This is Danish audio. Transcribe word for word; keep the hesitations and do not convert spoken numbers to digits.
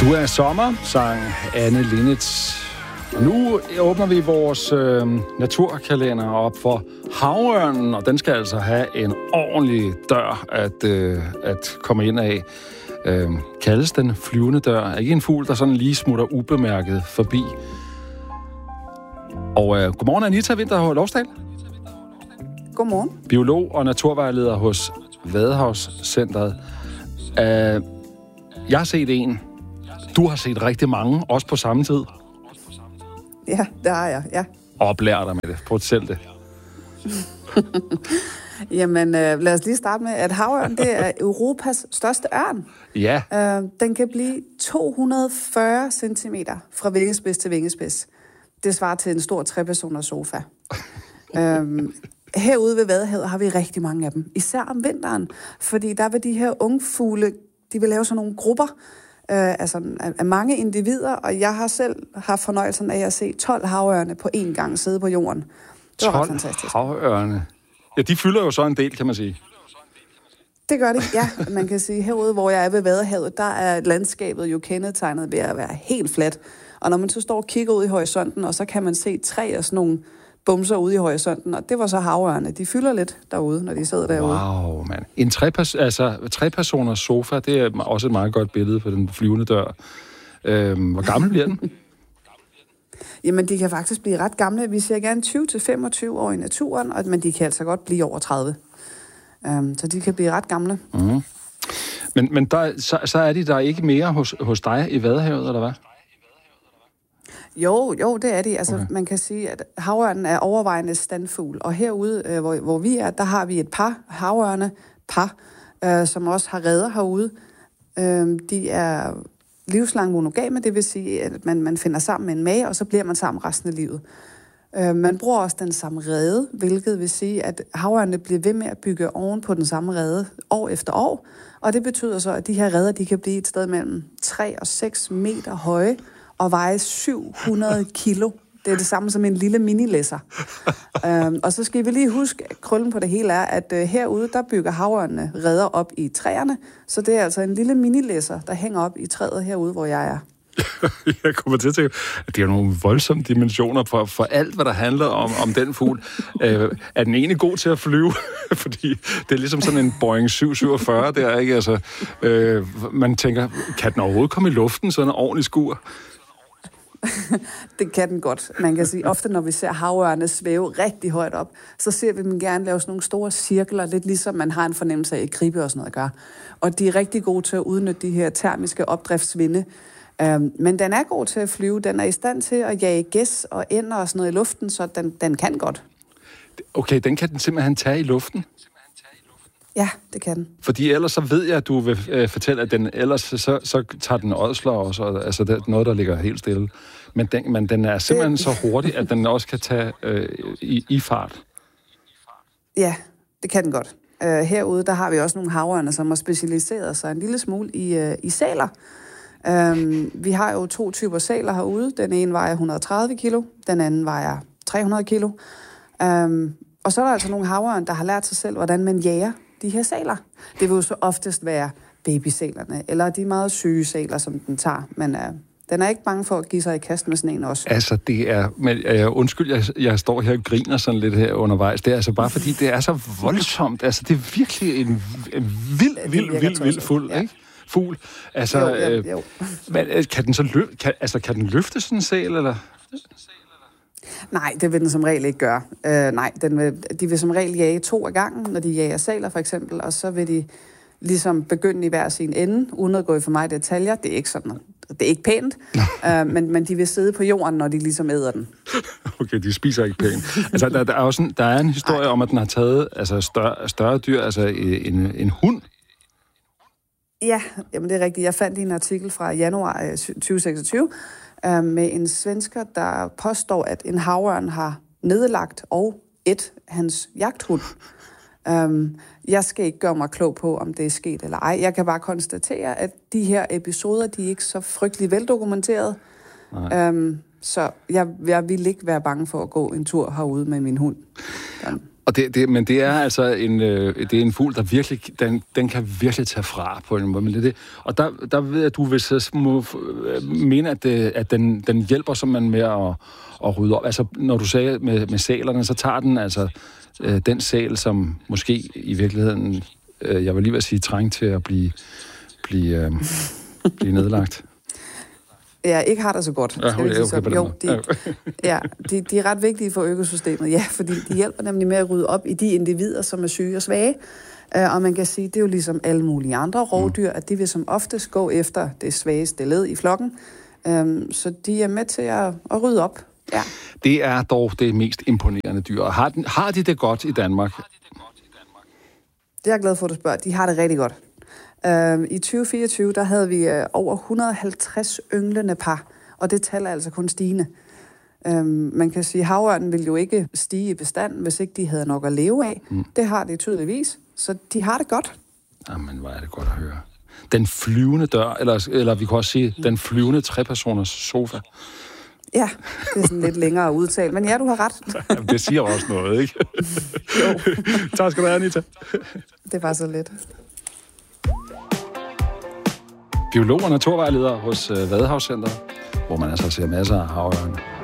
Du er sommer, sang Anne Linnet. Nu åbner vi vores øh, naturkalender op for havørnen, og den skal altså have en ordentlig dør at, øh, at komme ind af. Øh, kaldes den flyvende dør. Ikke en fugl, der sådan lige smutter ubemærket forbi. Og øh, godmorgen, Anita Vinter Lovsdal. Godmorgen. Biolog og naturvejleder hos Vadehavscentret. Øh, jeg har set en. Du har set rigtig mange, også på samme tid. Ja, det har jeg, ja. Oplær dig med det. Prøv at selv det. Jamen, øh, lad os lige starte med, at havørn, det er Europas største ørn. Ja. Øh, den kan blive to hundrede og fyrre centimeter fra vingespids til vingespids. Det svarer til en stor trepersoners sofa. øh, herude ved Vadehavet har vi rigtig mange af dem. Især om vinteren, fordi der vil de her ungfugle, de vil lave sådan nogle grupper, Øh, altså af, af mange individer, og jeg har selv haft fornøjelsen af at se tolv havørne på én gang sidde på jorden. Det var ret fantastisk. Havørne? Ja, de fylder jo så en del, kan man sige. Det gør de, ja. Man kan sige, herude, hvor jeg er ved Vadehavet, der er landskabet jo kendetegnet ved at være helt fladt. Og når man så står og kigger ud i horisonten, og så kan man se tre af sådan nogle bumser ude i horisonten, og det var så havørne. De fylder lidt derude, når de sidder derude. Wow, mand. En trepers- altså, trepersoners sofa, det er også et meget godt billede på den flyvende dør. Øhm, hvor gammel bliver den? Jamen, de kan faktisk blive ret gamle. Vi ser gerne tyve til femogtyve år i naturen, men de kan altså godt blive over tredive. Um, så de kan blive ret gamle. Mm. Men, men der, så, så er de der ikke mere hos, hos dig i Vadehavet, eller hvad? Jo, jo, det er de. Altså, okay. Man kan sige, at havørnen er overvejende standfugl. Og herude, øh, hvor, hvor vi er, der har vi et par havørne, par, øh, som også har reder herude. Øh, de er livslang monogame, det vil sige, at man, man finder sammen med en mage, og så bliver man sammen resten af livet. Øh, man bruger også den samme rede, hvilket vil sige, at havørnene bliver ved med at bygge oven på den samme rede år efter år. Og det betyder så, at de her reder, de kan blive et sted mellem tre og seks meter høje, og veje syv hundrede kilo. Det er det samme som en lille minilæsser. øhm, og så skal vi lige huske, at krøllen på det hele er, at øh, herude, der bygger havørnene reder op i træerne. Så det er altså en lille minilæsser, der hænger op i træet herude, hvor jeg er. Jeg kommer til at tænke, at det er nogle voldsomme dimensioner for, for alt, hvad der handler om, om den fugl. Øh, er den egentlig god til at flyve? Fordi det er ligesom sådan en Boeing syv syvogfyrre der, ikke? Altså, øh, man tænker, kan den overhovedet komme i luften, sådan en ordentlig skur? Det kan den godt. Man kan sige, ofte når vi ser havørne svæve rigtig højt op, så ser vi dem gerne lave sådan nogle store cirkler, lidt ligesom man har en fornemmelse af i gribe og sådan noget at gøre. Og de er rigtig gode til at udnytte de her termiske opdriftsvinde. Um, men den er god til at flyve. Den er i stand til at jage gæs og ender og sådan noget i luften, så den, den kan godt. Okay, den kan den simpelthen tage i luften? Ja, det kan den. Fordi ellers så ved jeg, at du vil øh, fortælle, at den ellers så, så tager den ådsler også, og, altså det er noget, der ligger helt stille. Men den, men den er simpelthen det... så hurtig, at den også kan tage øh, i, i fart. Ja, det kan den godt. Uh, herude, der har vi også nogle havørne, som har specialiseret sig en lille smule i, uh, i sæler. Um, vi har jo to typer sæler herude. Den ene vejer et hundrede og tredive kilo, den anden vejer tre hundrede kilo. Um, og så er der altså nogle havørne, der har lært sig selv, hvordan man jager de her sæler. Det vil jo så oftest være babysælerne, eller de meget syge sæler, som den tager. Men uh, den er ikke bange for at give sig i kast med sådan en også. Altså, det er... Men, uh, undskyld, jeg, jeg står her og griner sådan lidt her undervejs. Det er altså bare, fordi det er så voldsomt. Altså, det er virkelig en, en vild, vild, vild, vild fuld, ja. Ikke? Fugl. Altså, jo, jo, jo. Øh, men kan den så løfte, kan, altså, kan den løfte sådan en sæl, eller? Nej, det vil den som regel ikke gøre. Uh, nej, den vil, de vil som regel jage to af gangen, når de jager sæler for eksempel, og så vil de ligesom begynde i hver sin ende, uden at gå i for meget detaljer. Det er ikke sådan, det er ikke pænt, uh, men, men de vil sidde på jorden, når de ligesom æder den. Okay, de spiser ikke pænt. Altså, der, der er også en, der er en historie Ej. om, at den har taget altså, større, større dyr, altså en, en hund. Ja, jamen det er rigtigt. Jeg fandt en artikel fra januar tyve seksogtyve øh, med en svensker, der påstår, at en havørn har nedlagt og et hans jagthund. Um, jeg skal ikke gøre mig klog på, om det er sket eller ej. Jeg kan bare konstatere, at de her episoder, de er ikke så frygtelig veldokumenteret. Um, så jeg, jeg vil ikke være bange for at gå en tur herude med min hund. Um. Og det, det, men det er altså en, øh, det er en fugl, der virkelig, den, den kan virkelig tage fra på en måde. Men det, det, og der, der ved jeg, at du vil så må mene, at, det, at den, den hjælper simpelthen med at, at rydde op. Altså, når du sagde med, med sælerne, så tager den altså øh, den sæl, som måske i virkeligheden, øh, jeg vil lige vil sige, trængt til at blive, blive, øh, blive nedlagt. Ja, ikke har det så godt. Ja, okay, okay, okay, jo, de, ja, de, de er ret vigtige for økosystemet, ja, fordi de hjælper nemlig med at rydde op i de individer, som er syge og svage. Uh, og man kan sige, det er jo ligesom alle mulige andre rovdyr, at de vil som oftest gå efter det svageste led i flokken. Um, så de er med til at, at rydde op. Ja. Det er dog det mest imponerende dyr. Har, den, har de det godt i Danmark? Det er jeg glad for, at du spørger. De har det rigtig godt. Uh, I tyve fireogtyve, der havde vi uh, over et hundrede og halvtreds ynglende par, og det tal er altså kun stigende. Uh, man kan sige, at havørnen ville jo ikke stige i bestanden, hvis ikke de havde nok at leve af. Mm. Det har de tydeligvis, så de har det godt. Jamen, hvor er det godt at høre. Den flyvende dør, eller, eller vi kan også sige, mm. den flyvende trepersoners sofa. Ja, det er sådan lidt længere udtalt, men ja, du har ret. Jamen, det siger også noget, ikke? Jo. Tak skal du have, Anita. Det var så lidt. Biolog og naturvejleder hos Vadehavscentret, hvor man altså ser masser af havørne.